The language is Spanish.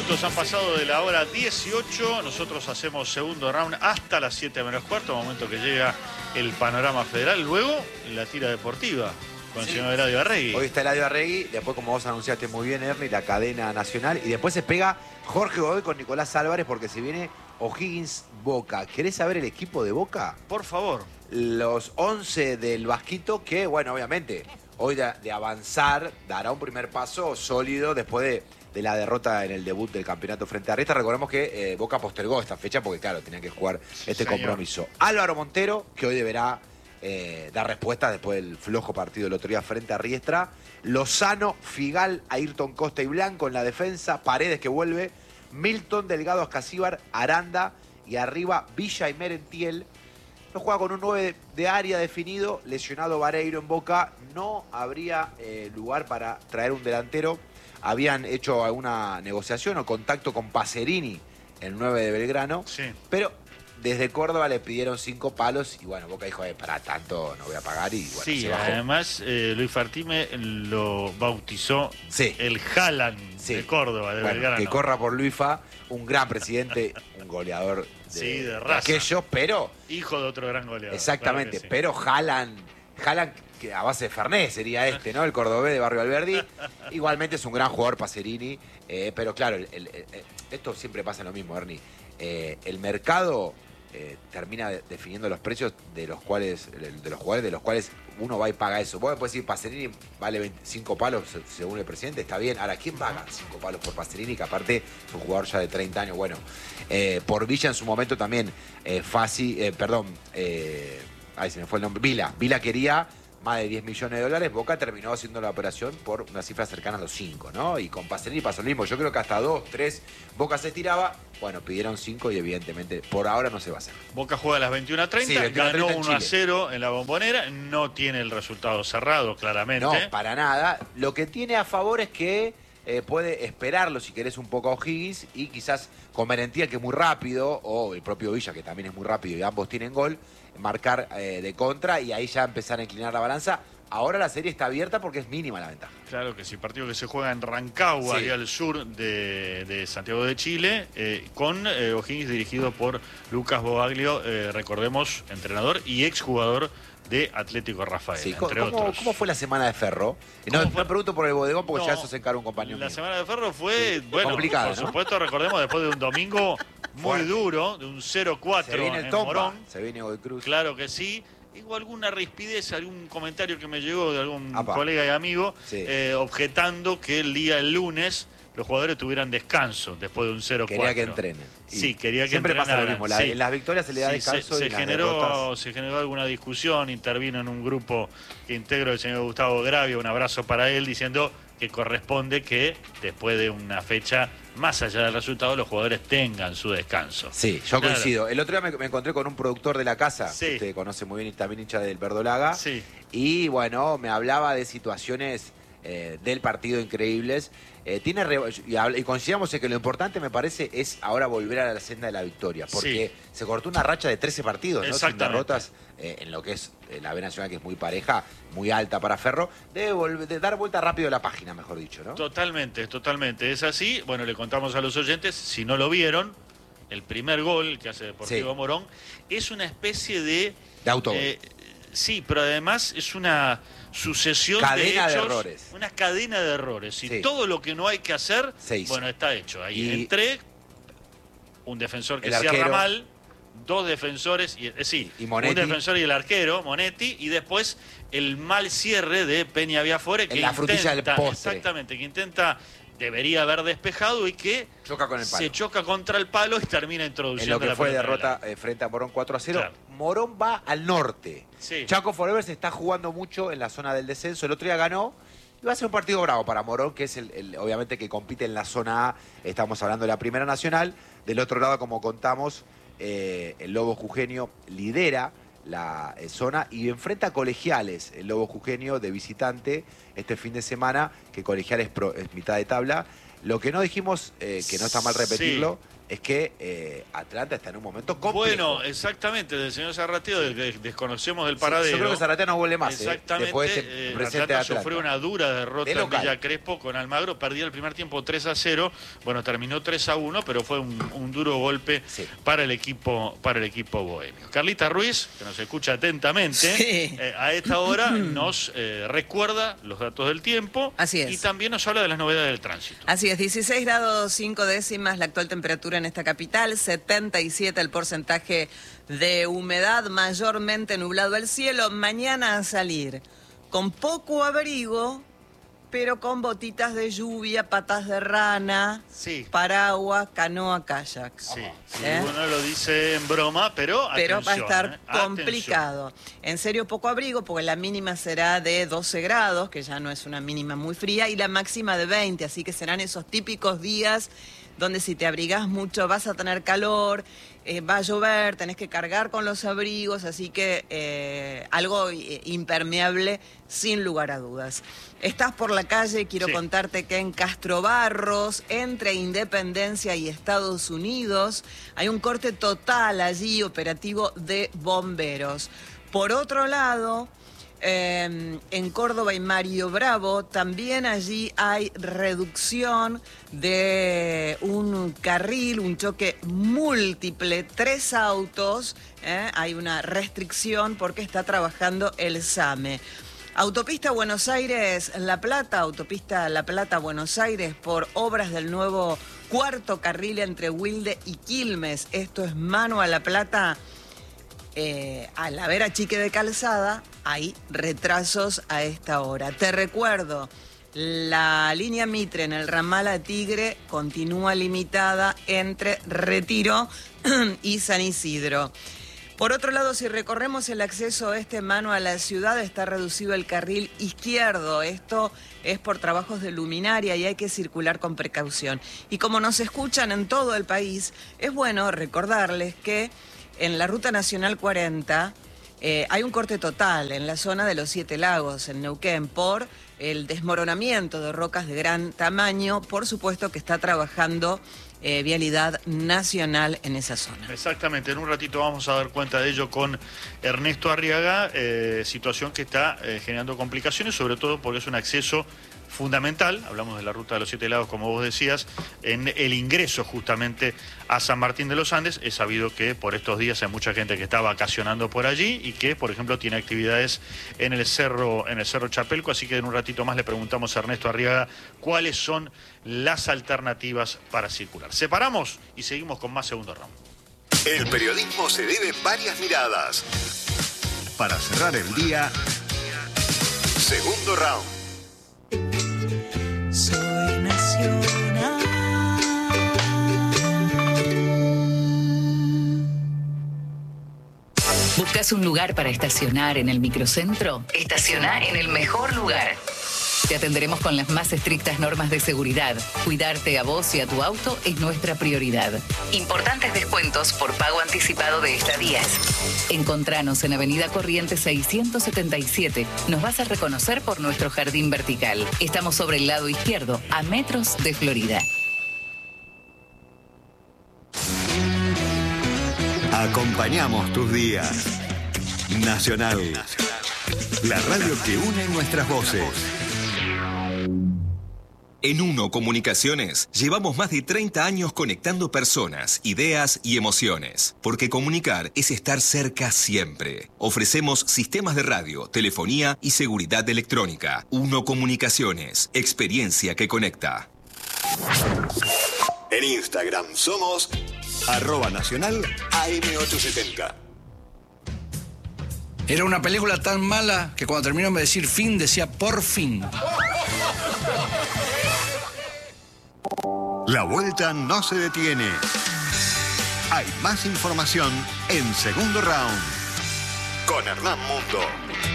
minutos han pasado de la hora 18. Nosotros hacemos segundo round hasta las 7 menos cuarto, momento que llega el panorama federal. Luego, la tira deportiva con el señor Eladio Arregui. Hoy está Eladio Arregui, después, como vos anunciaste muy bien, Ernie, la cadena nacional. Y después se pega Jorge Godoy con Nicolás Álvarez porque se viene O'Higgins Boca. ¿Querés saber el equipo de Boca? Por favor. Los 11 del Vasquito que, bueno, obviamente, hoy de avanzar dará un primer paso sólido después de la derrota en el debut del campeonato frente a Riestra. Recordemos que Boca postergó esta fecha porque, claro, tenía que jugar este compromiso. Álvaro Montero, que hoy deberá dar respuesta después del flojo partido del otro día frente a Riestra. Lozano, Figal, Ayrton Costa y Blanco en la defensa. Paredes que vuelve. Milton, Delgado, Ascasíbar, Aranda y arriba Villa y Merentiel. No juega con un 9 de área definido. Lesionado Vareiro en Boca. No habría lugar para traer un delantero. Habían hecho alguna negociación o contacto con Pacerini, el 9 de Belgrano. Sí. Pero desde Córdoba le pidieron 5 palos y bueno, Boca dijo, para tanto no voy a pagar y bueno, sí, se bajó. Además Luis Fartime lo bautizó el Haaland de Córdoba, de Belgrano. Que corra por Luifa, un gran presidente, un goleador de raza. Aquellos, pero... Hijo de otro gran goleador. Exactamente, claro sí. Pero Haaland, que a base de Fernet sería ¿no? El cordobés de Barrio Alberdi. Igualmente es un gran jugador Pacerini, pero claro, esto siempre pasa lo mismo, Ernie. El mercado termina definiendo los precios de los jugadores de los cuales uno va y paga eso. Vos me podés decir, Pacerini vale 25 palos según el presidente, está bien. Ahora, ¿quién paga 5 palos por Pacerini? Que aparte es un jugador ya de 30 años. Bueno, por Villa en su momento también, ahí se me fue el nombre, Vila quería más de 10 millones de dólares. Boca terminó haciendo la operación por una cifra cercana a los 5, ¿no? Y con Pacerini pasó lo mismo. Yo creo que hasta 2, 3 Boca se estiraba. Bueno, pidieron 5 y evidentemente por ahora no se va a hacer. Boca juega a las 21:30, sí, ganó 1-0 en la Bombonera. No tiene el resultado cerrado, claramente. No, para nada. Lo que tiene a favor es que puede esperarlo, si querés, un poco a O'Higgins y quizás con Merentiel, que es muy rápido, o el propio Villa, que también es muy rápido y ambos tienen gol, marcar de contra y ahí ya empezar a inclinar la balanza. Ahora la serie está abierta porque es mínima la ventaja. Claro que sí, partido que se juega en Rancagua, ahí al sur de Santiago de Chile, con O'Higgins dirigido por Lucas Boaglio, recordemos, entrenador y exjugador de Atlético Rafael, entre otros. ¿Cómo fue la semana de Ferro? No pregunto por el bodegón porque ya eso se encarga un compañero La mío. semana de Ferro fue, bueno, complicada, por supuesto, recordemos, después de un domingo muy duro, de un 0-4 en Morón. Se viene Godoy Cruz. Claro que sí. Hubo alguna rispidez, algún comentario que me llegó de algún colega y amigo, objetando que el lunes los jugadores tuvieran descanso después de un 0-4. Quería que entrenen. Sí, quería que siempre entrenaran. Siempre pasa lo mismo. En las victorias se le da descanso se y generó alguna discusión, intervino en un grupo que integro el señor Gustavo Gravio, un abrazo para él, diciendo que corresponde que después de una fecha, más allá del resultado, los jugadores tengan su descanso. Sí, yo coincido. El otro día me encontré con un productor de la casa, que usted conoce muy bien y también hincha del Verdolaga, y bueno, me hablaba de situaciones del partido increíbles. Y coincidamos en que lo importante, me parece, es ahora volver a la senda de la victoria, porque se cortó una racha de 13 partidos, ¿no? Sin derrotas en lo que es la B Nacional, que es muy pareja, muy alta para Ferro. Debe dar vuelta rápido a la página, mejor dicho, ¿no? Totalmente, es así. Bueno, le contamos a los oyentes, si no lo vieron, el primer gol que hace Deportivo Morón es una especie de autogol. Sí, pero además es una sucesión de errores. Una cadena de errores. Y todo lo que no hay que hacer, bueno, está hecho. Ahí entré, un defensor que cierra mal, dos defensores, y un defensor y el arquero, Monetti, y después el mal cierre de Peña Viafore, que la frutilla del postre. Exactamente, que debería haber despejado y que se choca contra el palo y termina introduciendo en lo que fue derrota frente a Morón 4-0. Claro. Morón va al norte. Chaco Forever se está jugando mucho en la zona del descenso. El otro día ganó. Y va a ser un partido bravo para Morón, que es obviamente que compite en la zona A. Estamos hablando de la Primera Nacional. Del otro lado, como contamos, el Lobo Jujeño lidera la zona y enfrenta a Colegiales, el Lobo Jujeño de visitante este fin de semana, que Colegiales es mitad de tabla. Lo que no dijimos, que no está mal repetirlo, es que Atlanta está en un momento complejo. Bueno, exactamente, del señor Zarratea, del que desconocemos del paradero. Yo creo que Zarratea no vuelve más. Exactamente, Atlanta sufrió una dura derrota en Villa Crespo con Almagro, perdía el primer tiempo 3-0, bueno, terminó 3-1, pero fue un duro golpe para el equipo bohemio. Carlita Ruiz, que nos escucha atentamente, a esta hora nos recuerda los datos del tiempo. Así es. Y también nos habla de las novedades del tránsito. Así es, 16 grados 5 décimas la actual temperatura en esta capital, 77 el porcentaje de humedad, mayormente nublado el cielo. Mañana a salir con poco abrigo, pero con botitas de lluvia, patas de rana, paraguas, canoa, kayak. Uno lo dice en broma, pero va a estar complicado. En serio, poco abrigo, porque la mínima será de 12 grados, que ya no es una mínima muy fría, y la máxima de 20, así que serán esos típicos días donde si te abrigás mucho vas a tener calor, va a llover, tenés que cargar con los abrigos, así que algo impermeable sin lugar a dudas. Estás por la calle, quiero contarte que en Castro Barros, entre Independencia y Estados Unidos, hay un corte total allí operativo de bomberos. Por otro lado, en Córdoba y Mario Bravo, también allí hay reducción de un carril, un choque múltiple, 3 autos, hay una restricción porque está trabajando el SAME. Autopista Buenos Aires-La Plata, autopista La Plata-Buenos Aires, por obras del nuevo 4º carril entre Wilde y Quilmes, esto es mano a La Plata. Al haber achique de calzada, hay retrasos a esta hora. Te recuerdo, la línea Mitre en el ramal a Tigre continúa limitada entre Retiro y San Isidro. Por otro lado, si recorremos el acceso mano a la ciudad, está reducido el carril izquierdo. Esto es por trabajos de luminaria y hay que circular con precaución. Y como nos escuchan en todo el país, es bueno recordarles que en la Ruta Nacional 40 hay un corte total en la zona de los 7 Lagos, en Neuquén, por el desmoronamiento de rocas de gran tamaño. Por supuesto que está trabajando Vialidad Nacional en esa zona. Exactamente, en un ratito vamos a dar cuenta de ello con Ernesto Arriaga, situación que está generando complicaciones, sobre todo porque es un acceso fundamental, hablamos de la ruta de los 7 Lagos, como vos decías, en el ingreso justamente a San Martín de los Andes. Es sabido que por estos días hay mucha gente que está vacacionando por allí y que, por ejemplo, tiene actividades en el Cerro Chapelco, así que en un ratito más le preguntamos a Ernesto Arriaga cuáles son las alternativas para circular. Separamos y seguimos con más Segundo Round. El periodismo se debe varias miradas. Para cerrar el día, Segundo Round. Soy nacional. ¿Buscas un lugar para estacionar en el microcentro? Estaciona en el mejor lugar. Te atenderemos con las más estrictas normas de seguridad. Cuidarte a vos y a tu auto es nuestra prioridad. Importantes descuentos por pago anticipado de estadías. Encontranos en Avenida Corrientes 677. Nos vas a reconocer por nuestro jardín vertical. Estamos sobre el lado izquierdo, a metros de Florida. Acompañamos tus días. Nacional. La radio que une nuestras voces. En Uno Comunicaciones llevamos más de 30 años conectando personas, ideas y emociones. Porque comunicar es estar cerca siempre. Ofrecemos sistemas de radio, telefonía y seguridad electrónica. Uno Comunicaciones, experiencia que conecta. En Instagram somos @nacional AM870. Era una película tan mala que cuando terminó de decir fin, decía por fin. La vuelta no se detiene. Hay más información en Segundo Round con Hernán Mundo.